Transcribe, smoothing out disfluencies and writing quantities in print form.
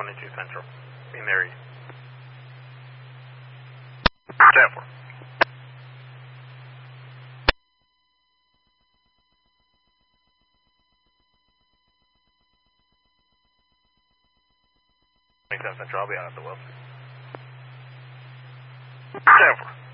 22 Central. In the area. 10-4. Central, I'll be out at the well. 10-4.